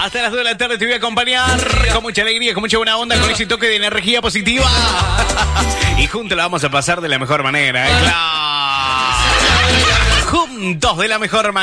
Hasta las 2 de la tarde te voy a acompañar con mucha alegría, con mucha buena onda, con ese toque de energía positiva. Y juntos la vamos a pasar de la mejor manera, ¿eh? Claro. Juntos de la mejor manera.